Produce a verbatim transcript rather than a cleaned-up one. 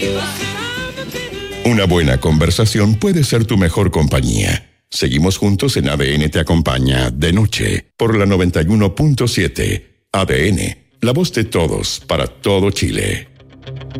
Una buena conversación puede ser tu mejor compañía. Seguimos juntos en A D N Te Acompaña de noche por la noventa y uno punto siete. A D N, la voz de todos para todo Chile.